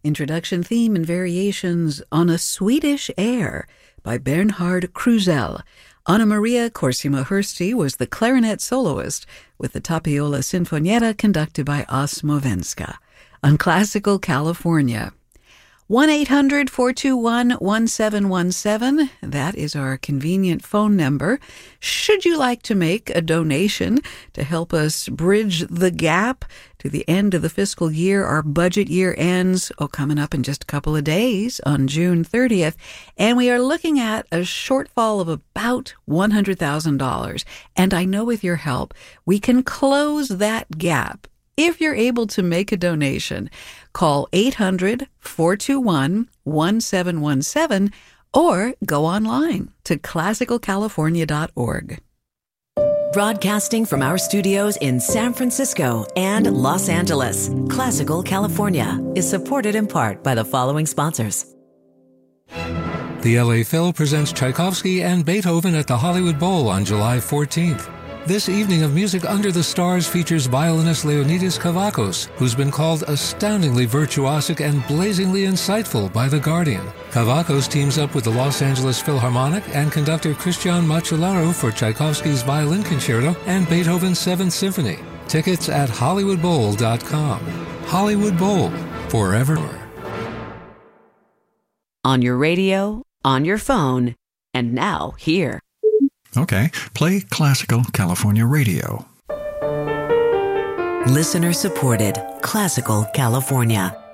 Introduction theme and variations on a Swedish air by Bernhard Krusell. Anna Maria Corsima-Hursti was the clarinet soloist with the Tapiola Sinfonietta conducted by Osmo Venska. On Classical California, 1-800-421-1717. That is our convenient phone number. Should you like to make a donation to help us bridge the gap to the end of the fiscal year? Our budget year ends, coming up in just a couple of days on June 30th, and we are looking at a shortfall of about $100,000. And I know with your help, we can close that gap. If you're able to make a donation, call 800-421-1717 or go online to classicalcalifornia.org. Broadcasting from our studios in San Francisco and Los Angeles, Classical California is supported in part by the following sponsors. The LA Phil presents Tchaikovsky and Beethoven at the Hollywood Bowl on July 14th. This evening of Music Under the Stars features violinist Leonidas Kavakos, who's been called astoundingly virtuosic and blazingly insightful by The Guardian. Kavakos teams up with the Los Angeles Philharmonic and conductor Christian Macellaro for Tchaikovsky's Violin Concerto and Beethoven's Seventh Symphony. Tickets at HollywoodBowl.com. Hollywood Bowl, forever. On your radio, on your phone, and now here. Okay, play Classical California Radio. Listener supported Classical California.